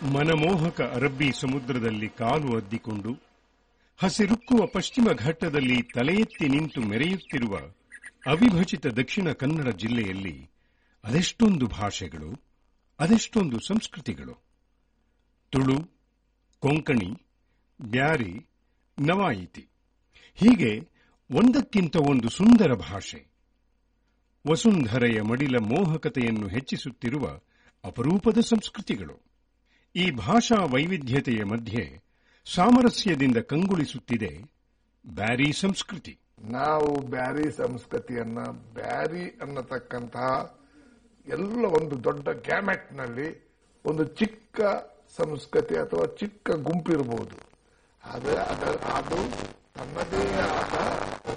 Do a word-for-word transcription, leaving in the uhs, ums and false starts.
ಮನಮೋಹಕ ಅರಬ್ಬಿ ಸಮುದ್ರದಲ್ಲಿ ಕಾಲು ಅದ್ದಿಕೊಂಡು ಹಸಿರುಕ್ಕುವ ಪಶ್ಚಿಮ ಘಟ್ಟದಲ್ಲಿ ತಲೆ ಎತ್ತಿ ನಿಂತು ಮೆರೆಯುತ್ತಿರುವ ಅವಿಭಜಿತ ದಕ್ಷಿಣ ಕನ್ನಡ ಜಿಲ್ಲೆಯಲ್ಲಿ ಅದೆಷ್ಟೊಂದು ಭಾಷೆಗಳು, ಅದೆಷ್ಟೊಂದು ಸಂಸ್ಕೃತಿಗಳು. ತುಳು, ಕೊಂಕಣಿ, ಬ್ಯಾರಿ, ನವಾಯಿತಿ ಹೀಗೆ ಒಂದಕ್ಕಿಂತ ಒಂದು ಸುಂದರ ಭಾಷೆ. ವಸುಂಧರೆಯ ಮಡಿಲ ಮೋಹಕತೆಯನ್ನು ಹೆಚ್ಚಿಸುತ್ತಿರುವ ಅಪರೂಪದ ಸಂಸ್ಕೃತಿಗಳು. ಈ ಭಾಷಾ ವೈವಿಧ್ಯತೆಯ ಮಧ್ಯೆ ಸಾಮರಸ್ಯದಿಂದ ಕಂಗೊಳಿಸುತ್ತಿದೆ ಬ್ಯಾರಿ ಸಂಸ್ಕೃತಿ. ನಾವು ಬ್ಯಾರಿ ಸಂಸ್ಕೃತಿಯನ್ನ ಬ್ಯಾರಿ ಅನ್ನತಕ್ಕಂತಹ ಎಲ್ಲ ಒಂದು ದೊಡ್ಡ ಗ್ಯಾಮೆಟ್ನಲ್ಲಿ ಒಂದು ಚಿಕ್ಕ ಸಂಸ್ಕೃತಿ ಅಥವಾ ಚಿಕ್ಕ ಗುಂಪಿರಬಹುದು. ಅದು ತನ್ನದೇ ಆದ